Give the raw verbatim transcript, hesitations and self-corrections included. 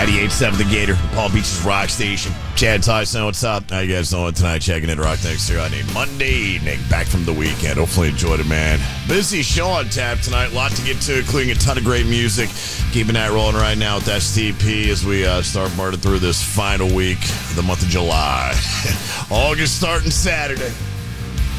ninety-eight point seven The Gator, Palm Beach's rock station. Chad Tyson, what's up? How you guys doing tonight? Checking in Rock Next here on a Monday evening. Back from the weekend. Hopefully enjoyed it, man. Busy show on tap tonight. A lot to get to, including a ton of great music. Keeping that rolling right now with S T P as we uh, start burning through this final week of the month of July. August starting Saturday.